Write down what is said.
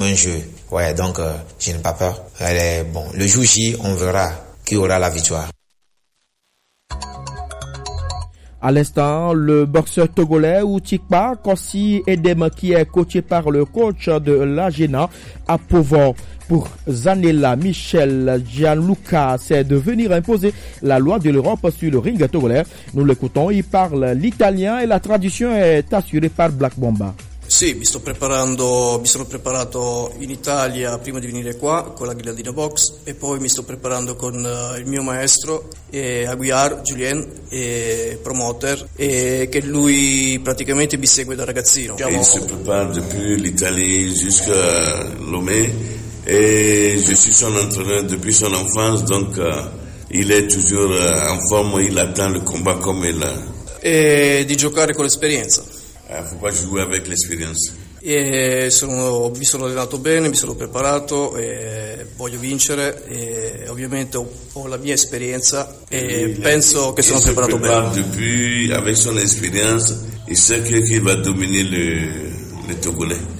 un jeu. Ouais, donc je n'ai pas peur. Bon, le jour J, on verra qui aura la victoire. À l'instant, le boxeur togolais Outikpa Kossi Edem, qui est coaché par le coach de l'Agena à Povor. Pour Zanella Michel Gianluca, c'est de venir imposer la loi de l'Europe sur le ring togolais. Nous l'écoutons, il parle l'italien et la traduction est assurée par Black Bomba. Sì, mi sono preparato in Italia prima di venire qua con la Ghilandina Box e poi mi sto preparando con il mio maestro Aguiar, Julien, promoter, e che lui praticamente mi segue da ragazzino. Il se prépare depuis l'Italie jusqu'à Lomé et je suis son entraîneur depuis son enfance, donc il est toujours en forme, il attend le combat comme il a. E di giocare con l'esperienza. Faut pas jouer avec l'expérience. Mi sono allenato bene, mi sono preparato, voglio vincere e ovviamente ho la mia esperienza e penso che sono preparato bene. Depuis, avec son expérience, il sait qu'il va dominer le Togolais.